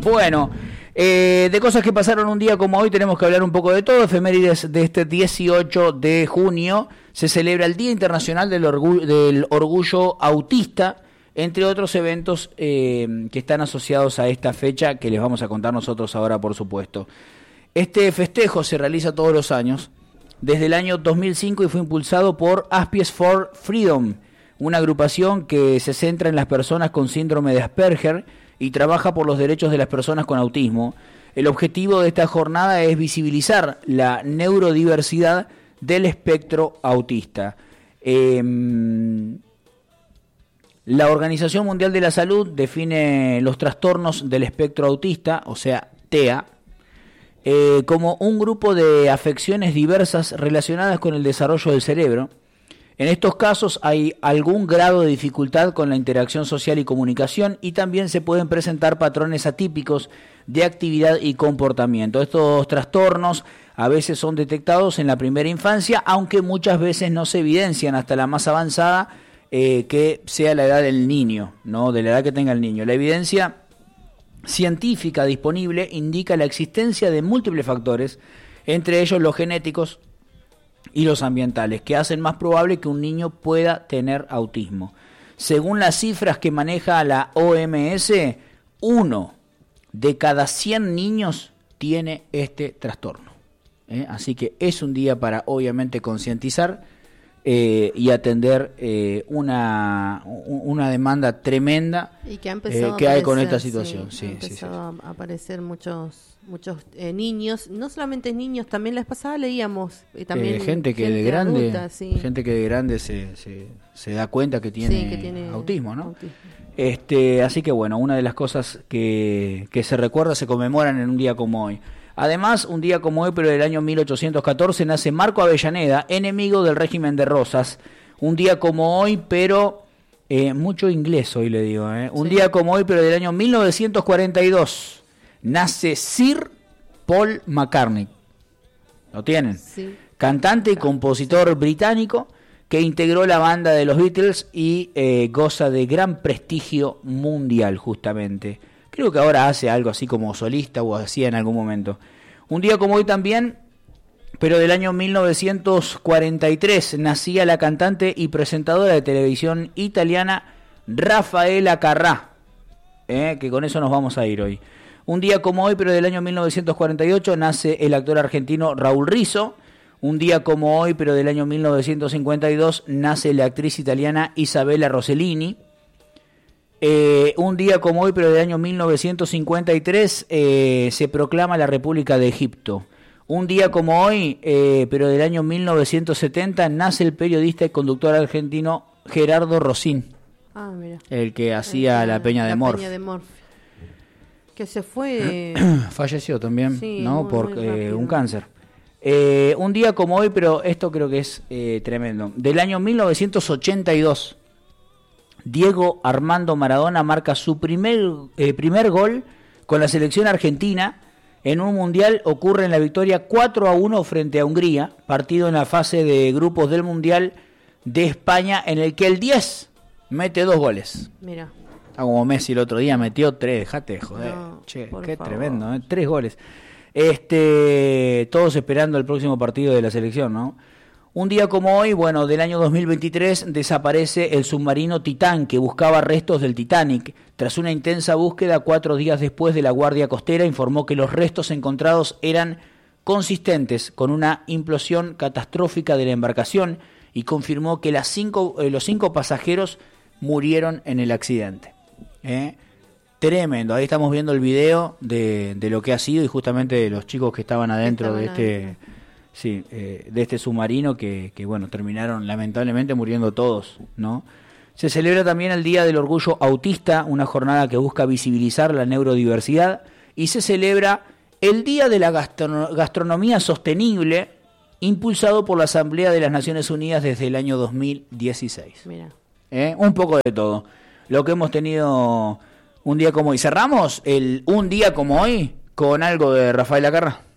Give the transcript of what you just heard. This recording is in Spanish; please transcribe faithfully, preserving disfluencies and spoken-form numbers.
Bueno, eh, de cosas que pasaron un día como hoy tenemos que hablar un poco de todo. Efemérides de este dieciocho de junio. Se celebra el Día Internacional del Orgullo, del Orgullo Autista, entre otros eventos eh, que están asociados a esta fecha, que les vamos a contar nosotros ahora, por supuesto. Este festejo se realiza todos los años, desde el año dos mil cinco, y fue impulsado por Aspies for Freedom, una agrupación que se centra en las personas con síndrome de Asperger y trabaja por los derechos de las personas con autismo. El objetivo de esta jornada es visibilizar la neurodiversidad del espectro autista. Eh, la Organización Mundial de la Salud define los trastornos del espectro autista, o sea, T E A, eh, como un grupo de afecciones diversas relacionadas con el desarrollo del cerebro. En estos casos hay algún grado de dificultad con la interacción social y comunicación, y también se pueden presentar patrones atípicos de actividad y comportamiento. Estos trastornos a veces son detectados en la primera infancia, aunque muchas veces no se evidencian hasta la más avanzada, eh, que sea la edad del niño, ¿no? De la edad que tenga el niño. La evidencia científica disponible indica la existencia de múltiples factores, entre ellos los genéticos y los ambientales, que hacen más probable que un niño pueda tener autismo. Según las cifras que maneja la O M S, uno de cada cien niños tiene este trastorno. ¿Eh? Así que es un día para, obviamente, concientizar eh, y atender eh, una, una demanda tremenda y que, ha eh, empezado que a hay aparecer, con esta situación. Sí, Sí, ha sí, empezado sí, sí. a aparecer muchos muchos eh, niños, no solamente niños, también la vez pasada leíamos eh, también Eh, gente que gente de grande, adulta, sí. gente que de grande se, se, se da cuenta que tiene, Sí, que tiene autismo, ¿no? autismo. Este, así que bueno, una de las cosas que, que se recuerda, se conmemoran en un día como hoy. Además, un día como hoy, pero del año mil ochocientos catorce, nace Marco Avellaneda, enemigo del régimen de Rosas. Un día como hoy, pero eh, mucho inglés hoy le digo. ¿eh? Un Sí. día como hoy, pero del año mil novecientos cuarenta y dos, nace Sir Paul McCartney. ¿Lo tienen? Sí. Cantante y compositor británico que integró la banda de los Beatles y eh, goza de gran prestigio mundial, justamente. Creo que ahora hace algo así como solista, o hacía en algún momento. Un día como hoy también, pero del año mil novecientos cuarenta y tres, nacía la cantante y presentadora de televisión italiana Raffaella Carrà, eh, que con eso nos vamos a ir hoy. Un día como hoy, pero del año mil novecientos cuarenta y ocho, nace el actor argentino Raúl Rizzo. Un día como hoy, pero del año mil novecientos cincuenta y dos, nace la actriz italiana Isabella Rossellini. Eh, un día como hoy, pero del año mil novecientos cincuenta y tres, eh, se proclama la República de Egipto. Un día como hoy, eh, pero del año mil novecientos setenta, nace el periodista y conductor argentino Gerardo Rossín, Ah, mira. el que hacía El- la Peña de la Morphy. Peña de Morphy. Que se fue... Falleció también, Sí, ¿no? muy, Por muy eh, rápido. un cáncer. Eh, un día como hoy, pero esto creo que es eh, tremendo. Del año mil novecientos ochenta y dos, Diego Armando Maradona marca su primer, eh, primer gol con la selección argentina en un mundial. Ocurre en la victoria cuatro a uno frente a Hungría, partido en la fase de grupos del Mundial de España, en el que el diez mete dos goles. Mira. Ah, como Messi el otro día metió tres, dejate de joder. No, che, por qué favor. tremendo, ¿eh? Tres goles. Este, todos esperando el próximo partido de la selección, ¿no? Un día como hoy, bueno, del año dos mil veintitrés, desaparece el submarino Titán, que buscaba restos del Titanic. Tras una intensa búsqueda, cuatro días después, de la Guardia Costera informó que los restos encontrados eran consistentes con una implosión catastrófica de la embarcación, y confirmó que las cinco, eh, los cinco pasajeros murieron en el accidente. ¿Eh? Tremendo. Ahí estamos viendo el video de, de lo que ha sido, y justamente de los chicos que estaban adentro Estaban de este... adentro. Sí, eh, de este submarino que, que, bueno, terminaron lamentablemente muriendo todos, ¿no? Se celebra también el Día del Orgullo Autista, una jornada que busca visibilizar la neurodiversidad, y se celebra el Día de la Gastro- Gastronomía Sostenible, impulsado por la Asamblea de las Naciones Unidas desde el año dos mil dieciséis. Mira. ¿Eh? Un poco de todo. Lo que hemos tenido un día como hoy. Cerramos el un día como hoy con algo de Raffaella Carrà.